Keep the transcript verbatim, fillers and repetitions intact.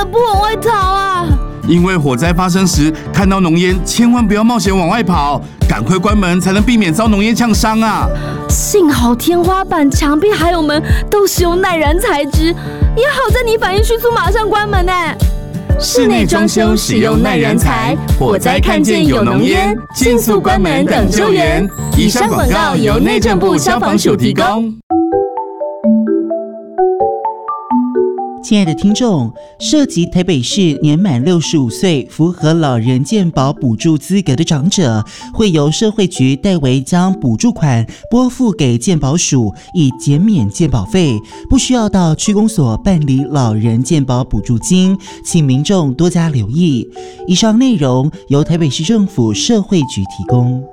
了不往外逃啊？ 因为火灾发生时看到浓烟，千万不要冒险往外跑，赶快关门才能避免遭浓烟呛伤啊！ 幸好天花板、墙壁还有门都使用耐燃材质，也好在你反应迅速，马上关门呢。 室内装修使用耐燃材，火灾看见有浓烟，迅速关门等救援。以上广告由内政部消防署提供。 亲爱的听众，涉及台北市年满六十五岁、符合老人健保补助资格的长者，会由社会局代为将补助款拨付给健保署，以减免健保费，不需要到区公所办理老人健保补助金，请民众多加留意。以上内容由台北市政府社会局提供。